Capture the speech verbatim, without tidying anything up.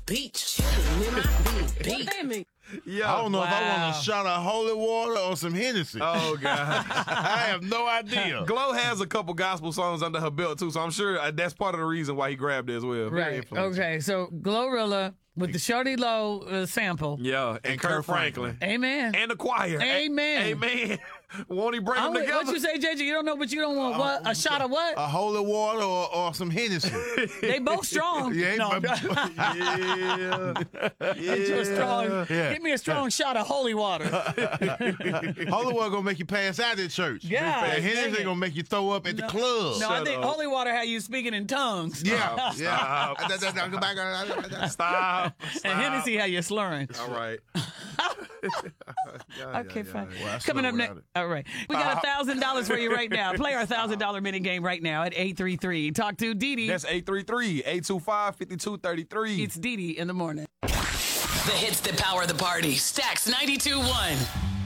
beach, chilling in my beach. What that mean? Yeah, I don't know wow. if I want a shot of holy water or some Hennessy. Oh, God. I have no idea. Glow has a couple gospel songs under her belt, too, so I'm sure that's part of the reason why he grabbed it as well. Very Right. influential. Okay. So Glorilla with the Shorty Low uh, sample. Yeah, and, And Kirk, Kirk Franklin. Franklin. Amen. And the choir. Amen. A- Amen. Won't he bring them Oh, together? what you say, J J? You don't know, but you don't want what? A shot of what? A holy water or, or some Hennessy. They both strong. Yeah, no, but- Yeah. get you a strong. Yeah. Give me a strong shot of holy water. Holy water gonna make you pass out at church. Yeah, And dang Hennessy it. gonna make you throw up at the club. No, I Shut think up. holy water had you speaking in tongues. Yeah, yeah. Stop. And Hennessy had you slurring. All right. Yeah, Okay, yeah, fine. yeah. Well, I Coming slow up next. without it. All right. We got a thousand dollars for you right now. Play our thousand dollar minute game right now at eight three three. Talk to Dee Dee. That's eight three three, eight two five, five two three three. It's Dee Dee in the morning. The hits that power the party. Stacks ninety-two point one.